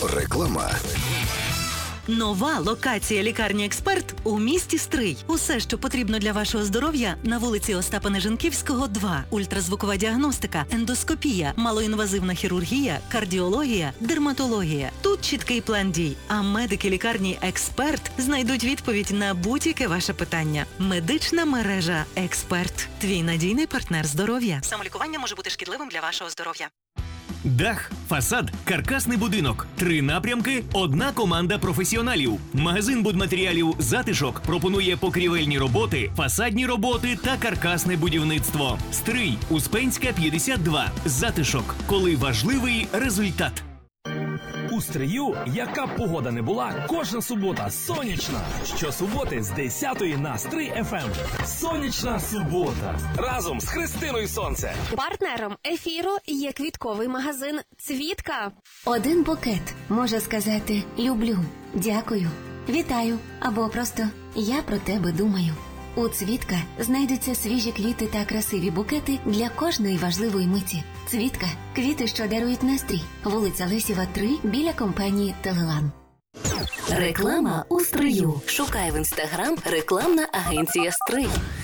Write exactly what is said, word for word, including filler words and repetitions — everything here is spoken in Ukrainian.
Реклама. Нова локація лікарні «Експерт» у місті Стрий. Усе, що потрібно для вашого здоров'я на вулиці Остапа Нежинківського, два. Ультразвукова діагностика, ендоскопія, малоінвазивна хірургія, кардіологія, дерматологія. Тут чіткий план дій. А медики лікарні «Експерт» знайдуть відповідь на будь-яке ваше питання. Медична мережа «Експерт». Твій надійний партнер здоров'я. Самолікування може бути шкідливим для вашого здоров'я. Дах, фасад, каркасний будинок. Три напрямки, одна команда професіоналів. Магазин будматеріалів «Затишок» пропонує покрівельні роботи, фасадні роботи та каркасне будівництво. Стрий, Успенська, п'ятдесят два. «Затишок». Коли важливий результат. У Стрию, яка б погода не була, кожна субота сонячна. Щосуботи з десятої на Стрий еф ем. Сонячна субота. Разом з Христиною Сонце. Партнером ефіру є квітковий магазин «Цвітка». Один букет може сказати «люблю», «дякую», «вітаю» або просто «я про тебе думаю». У «Цвітка» знайдуться свіжі квіти та красиві букети для кожної важливої миті. «Цвітка» – квіти, що дарують настрій. Вулиця Лесєва, три, біля компанії «Телелан». Реклама у Стрию. Шукай в інстаграм рекламна агенція «Стрий».